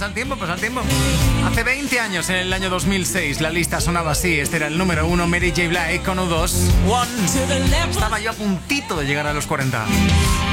Pasa el tiempo. Hace 20 años, en el año 2006, la lista sonaba así. Este era el número 1, Mary J. Blige con U2. One. Estaba yo a puntito de llegar a los 40.